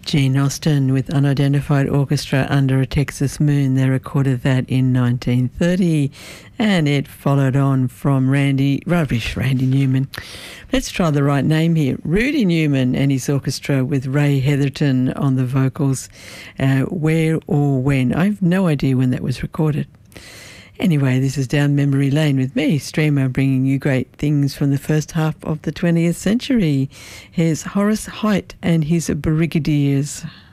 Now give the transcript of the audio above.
Gene Austin with Unidentified Orchestra Under a Texas Moon. They recorded that in 1930, and it followed on from Randy Newman. Let's try the right name here. Rudy Newman and his orchestra with Ray Heatherton on the vocals. Where or When. I have no idea when that was recorded. Anyway, this is Down Memory Lane with me, Streamer, bringing you great things from the first half of the 20th century. Here's Horace Heidt and his Brigadiers.